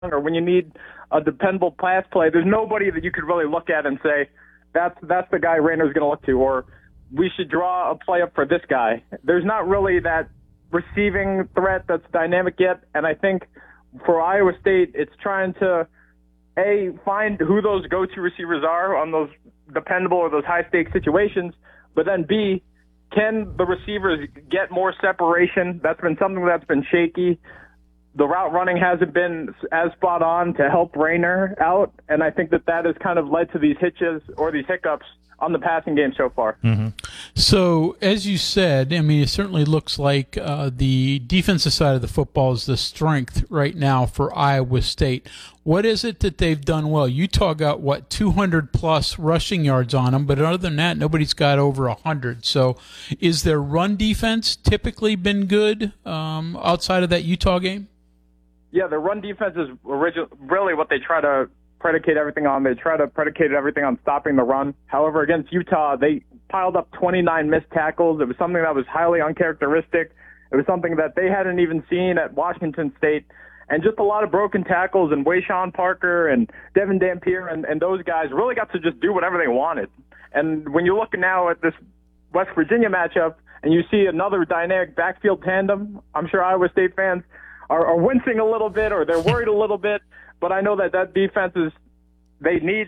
or when you need a dependable pass play, there's nobody that you could really look at and say, that's the guy Raynor's going to look to, or we should draw a play up for this guy. There's not really that receiving threat that's dynamic yet, and I think for Iowa State, it's trying to, A, find who those go-to receivers are on those dependable or those high-stakes situations, but then B, can the receivers get more separation? That's been something that's been shaky. The route running hasn't been as spot on to help Rayner out, and I think that has kind of led to these hitches or these hiccups on the passing game so far. Mm-hmm. So, as you said, I mean, it certainly looks like the defensive side of the football is the strength right now for Iowa State. What is it that they've done well? Utah got, 200-plus rushing yards on them, but other than that, nobody's got over 100. So is their run defense typically been good outside of that Utah game? Yeah, the run defense is really what they try to predicate everything on. They try to predicate everything on stopping the run. However, against Utah, they piled up 29 missed tackles. It was something that was highly uncharacteristic. It was something that they hadn't even seen at Washington State. And just a lot of broken tackles, and Wayshawn Parker and Devin Dampier and those guys really got to just do whatever they wanted. And when you look now at this West Virginia matchup and you see another dynamic backfield tandem, I'm sure Iowa State fans are wincing a little bit, or they're worried a little bit. But I know that defense they need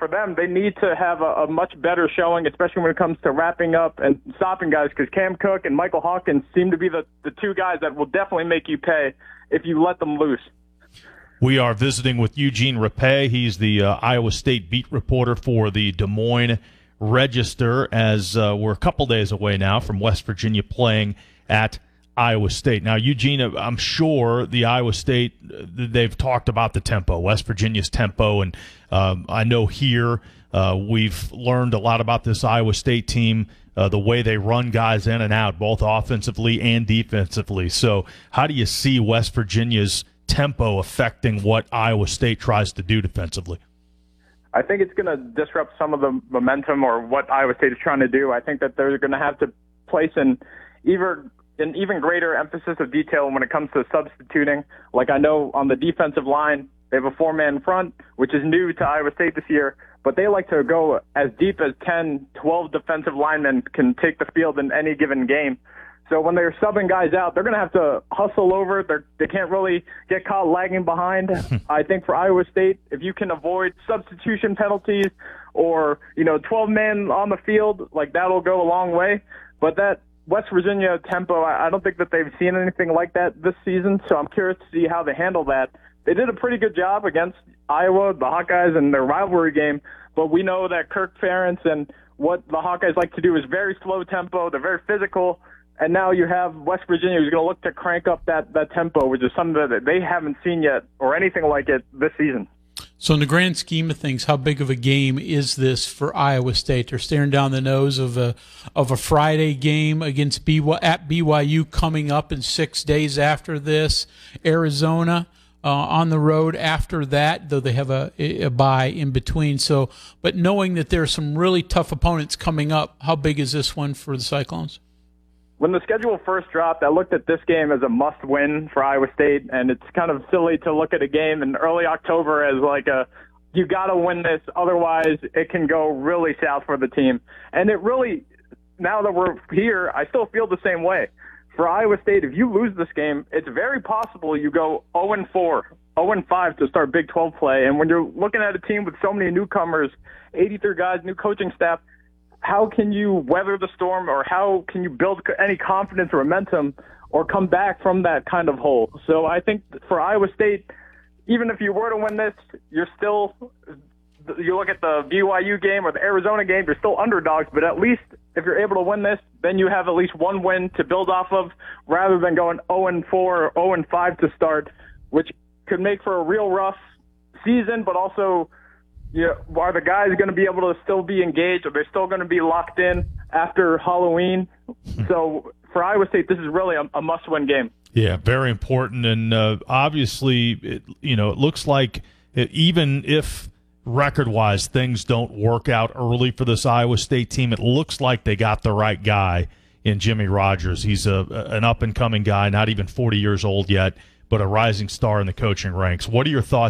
to have a much better showing, especially when it comes to wrapping up and stopping guys, because Cam Cook and Michael Hawkins seem to be the two guys that will definitely make you pay if you let them loose. We are visiting with Eugene Repay. He's the Iowa State beat reporter for the Des Moines Register, as we're a couple days away now from West Virginia playing at Iowa State. Now, Eugene, I'm sure the Iowa State, they've talked about the tempo, West Virginia's tempo, and I know here we've learned a lot about this Iowa State team, the way they run guys in and out, both offensively and defensively. So how do you see West Virginia's tempo affecting what Iowa State tries to do defensively? I think it's going to disrupt some of the momentum or what Iowa State is trying to do. I think that they're going to have to place an even greater emphasis of detail when it comes to substituting. Like, I know on the defensive line, they have a four-man front, which is new to Iowa State this year, but they like to go as deep as 10, 12 defensive linemen can take the field in any given game. So when they're subbing guys out, they're going to have to hustle over. They can't really get caught lagging behind. I think for Iowa State, if you can avoid substitution penalties or, 12-man on the field, like, that'll go a long way. But that West Virginia tempo, I don't think that they've seen anything like that this season, so I'm curious to see how they handle that. They did a pretty good job against Iowa, the Hawkeyes, in their rivalry game, but we know that Kirk Ferentz and what the Hawkeyes like to do is very slow tempo. They're very physical, and now you have West Virginia who's going to look to crank up that tempo, which is something that they haven't seen yet or anything like it this season. So in the grand scheme of things, how big of a game is this for Iowa State? They're staring down the nose of a Friday game at BYU coming up in 6 days after this. Arizona on the road after that, though they have a bye in between. So, but knowing that there are some really tough opponents coming up, how big is this one for the Cyclones? When the schedule first dropped, I looked at this game as a must-win for Iowa State, and it's kind of silly to look at a game in early October as like you got to win this, otherwise it can go really south for the team. And it really, now that we're here, I still feel the same way. For Iowa State, if you lose this game, it's very possible you go 0-4, 0-5 to start Big 12 play. And when you're looking at a team with so many newcomers, 83 guys, new coaching staff, how can you weather the storm, or how can you build any confidence or momentum or come back from that kind of hole? So I think for Iowa State, even if you were to win this, you look at the BYU game or the Arizona game, you're still underdogs, but at least if you're able to win this, then you have at least one win to build off of rather than going 0-4 or 0-5 to start, which could make for a real rough season, but also are the guys going to be able to still be engaged? Are they still going to be locked in after Halloween? So for Iowa State, this is really a must-win game. Yeah, very important. And obviously, it looks like even if record-wise things don't work out early for this Iowa State team, it looks like they got the right guy in Jimmy Rogers. He's an up-and-coming guy, not even 40 years old yet, but a rising star in the coaching ranks. What are your thoughts